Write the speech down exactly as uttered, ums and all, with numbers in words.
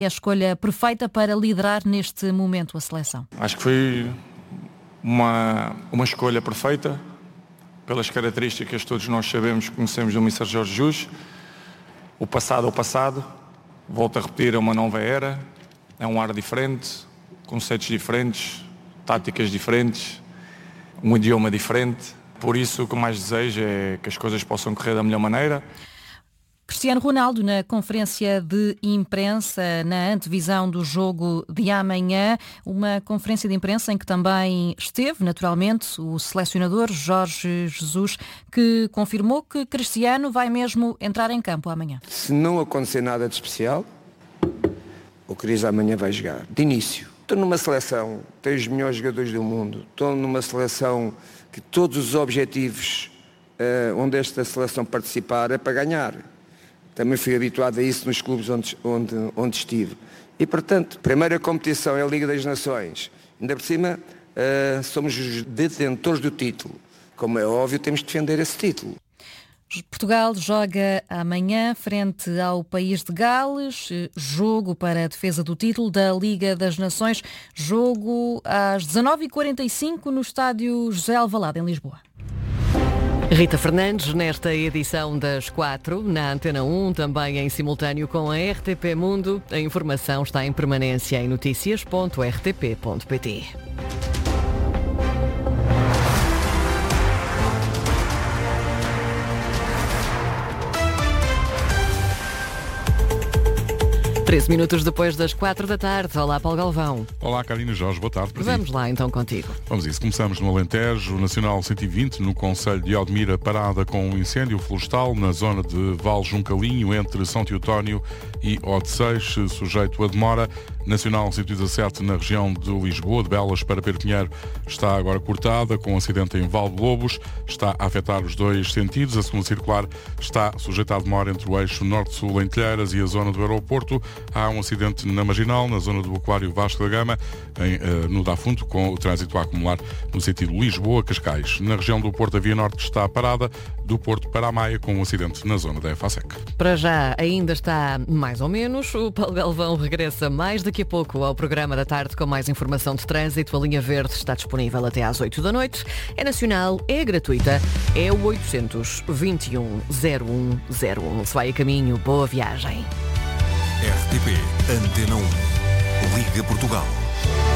É a escolha perfeita para liderar neste momento a seleção? Acho que foi uma, uma escolha perfeita, pelas características que todos nós sabemos, conhecemos do mister Jorge Jesus. O passado é o passado, volto a repetir, é uma nova era, é um ar diferente, conceitos diferentes, táticas diferentes, um idioma diferente. Por isso, o que mais desejo é que as coisas possam correr da melhor maneira. Cristiano Ronaldo, na conferência de imprensa, na antevisão do jogo de amanhã, uma conferência de imprensa em que também esteve, naturalmente, o selecionador Jorge Jesus, que confirmou que Cristiano vai mesmo entrar em campo amanhã. Se não acontecer nada de especial, o Cris amanhã vai jogar. De início, estou numa seleção, tenho os melhores jogadores do mundo, estou numa seleção que todos os objetivos uh, onde esta seleção participar é para ganhar. Também fui habituado a isso nos clubes onde, onde, onde estive. E, portanto, primeira competição é a Liga das Nações. Ainda por cima, uh, somos os detentores do título. Como é óbvio, temos de defender esse título. Portugal joga amanhã frente ao país de Gales, jogo para a defesa do título da Liga das Nações, jogo às dezanove e quarenta e cinco no estádio José Alvalade, em Lisboa. Rita Fernandes, nesta edição das quatro, na Antena um, também em simultâneo com a R T P Mundo. A informação está em permanência em notícias ponto r t p ponto p t. treze minutos depois das quatro da tarde. Olá, Paulo Galvão. Olá, Carina Jorge. Boa tarde para ti. Vamos lá, então, contigo. Vamos a isso. Começamos no Alentejo, Nacional cento e vinte, no concelho de Odmira, parada com um incêndio florestal na zona de Val Juncalinho, entre São Teotónio e Odeceixe, sujeito a demora. Nacional cento e dezassete, na região de Lisboa, de Belas para Perpinheiro, está agora cortada, com um acidente em Val de Lobos. Está a afetar os dois sentidos. A segunda circular está sujeita à demora entre o eixo norte-sul em Telheiras e a zona do aeroporto. Há um acidente na Marginal, na zona do Aquário Vasco da Gama, em, uh, no Dafunto, com o trânsito a acumular no sentido Lisboa-Cascais. Na região do Porto, a Via Norte está parada, do Porto para a Maia, com um acidente na zona da EFASEC. Para já ainda está mais ou menos. O Paulo Galvão regressa mais daqui a pouco ao programa da tarde com mais informação de trânsito. A linha verde está disponível até às oito da noite. É nacional, é gratuita, é o oitocentos, vinte e um, zero um zero um. Se vai a caminho, boa viagem. R T P Antena um. Liga Portugal.